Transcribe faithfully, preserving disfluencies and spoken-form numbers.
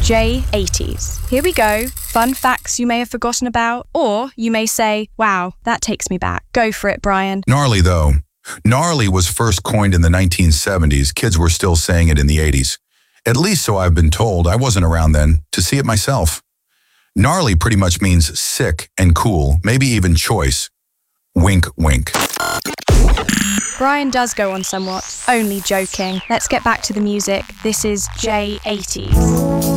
J eighties. Here we go. Fun facts you may have forgotten about, or you may say, wow, that takes me back. Go for it, Brian. Gnarly, though. Gnarly was first coined in the nineteen seventies. Kids were still saying it in the eighties. At least so I've been told. I wasn't around then to see it myself. Gnarly pretty much means sick and cool, maybe even choice. Wink, wink. Brian does go on somewhat. Only joking. Let's get back to the music. This is J eighties.